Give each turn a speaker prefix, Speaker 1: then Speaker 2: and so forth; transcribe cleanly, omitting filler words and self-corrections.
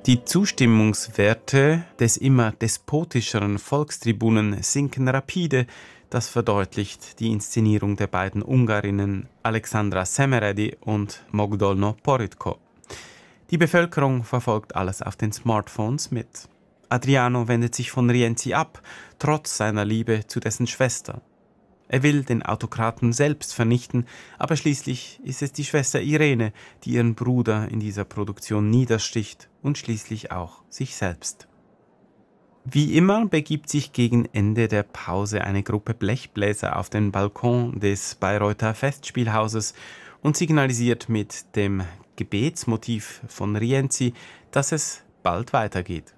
Speaker 1: Die Zustimmungswerte des immer despotischeren Volkstribunen sinken rapide. Das verdeutlicht die Inszenierung der beiden Ungarinnen Alexandra Semeredi und Mogdolno Porridko. Die Bevölkerung verfolgt alles auf den Smartphones mit. Adriano wendet sich von Rienzi ab, trotz seiner Liebe zu dessen Schwester. Er will den Autokraten selbst vernichten, aber schließlich ist es die Schwester Irene, die ihren Bruder in dieser Produktion niedersticht und schließlich auch sich selbst. Wie immer begibt sich gegen Ende der Pause eine Gruppe Blechbläser auf den Balkon des Bayreuther Festspielhauses und signalisiert mit dem Gebetsmotiv von Rienzi, dass es bald weitergeht.